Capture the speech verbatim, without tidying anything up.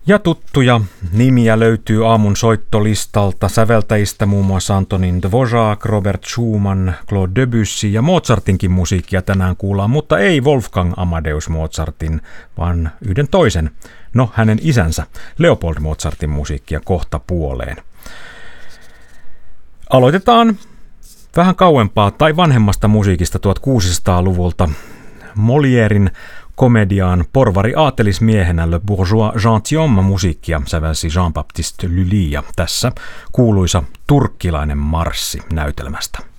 Ja tuttuja nimiä löytyy aamun soittolistalta säveltäjistä muun muassa Antonin Dvořák, Robert Schumann, Claude Debussy ja Mozartinkin musiikkia tänään kuullaan, mutta ei Wolfgang Amadeus Mozartin, vaan yhden toisen, no hänen isänsä Leopold Mozartin musiikkia kohta puoleen. Aloitetaan vähän kauempaa tai vanhemmasta musiikista tuhatkuusisataaluvulta. Molièren komediaan porvari aatelismiehenä Le Bourgeois Gentilhomme musiikkia sävelsi Jean-Baptiste Lully ja tässä kuuluisa turkkilainen marssi näytelmästä.